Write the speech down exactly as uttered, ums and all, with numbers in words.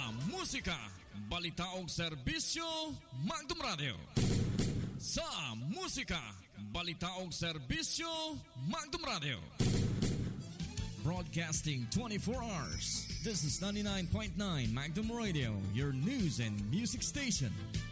Sa musika, balita o serbisyo, Magdum Radio. Sa musika, balita o serbisyo, Magdum Radio. Broadcasting twenty-four hours. This is ninety-nine point nine Magdum Radio, your news and music station.